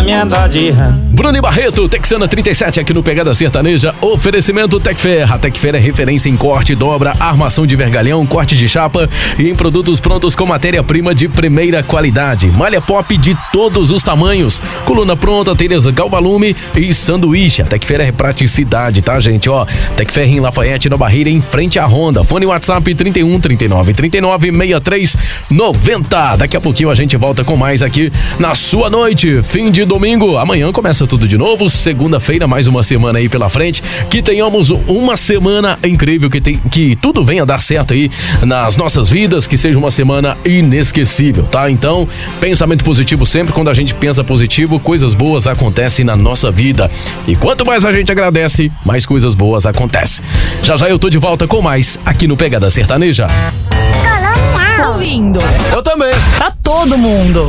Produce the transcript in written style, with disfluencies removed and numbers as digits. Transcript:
me andar de rã. Bruno e Barreto, Texana 37 aqui no Pegada Sertaneja. Oferecimento Tecfer. A Tecfer é referência em corte, dobra, armação de vergalhão, corte de chapa e em produtos prontos com matéria-prima de primeira qualidade. Malha pop de todos os tamanhos. Coluna pronta, telhas Galvalume e sanduíche. A Tecfer é praticidade, tá, gente? Ó, Tecfer em Lafayette, na Barreira, em frente à Honda. Fone WhatsApp 31 39 39 63 90. Daqui a pouquinho a gente volta com mais aqui na sua noite. Fim de domingo. Amanhã começa tudo de novo. Segunda-feira, mais uma semana aí pela frente. Que tenhamos uma semana incrível, que tudo venha a dar certo aí nas nossas vidas, que seja uma semana inesquecível, tá? Então, pensamento positivo sempre. Quando a gente pensa positivo, coisas boas acontecem na nossa vida. E quanto mais a gente agradece, mais coisas boas acontecem. Já já eu tô de volta com mais aqui no Pegada Sertaneja. Ouvindo. Eu também. Pra todo mundo.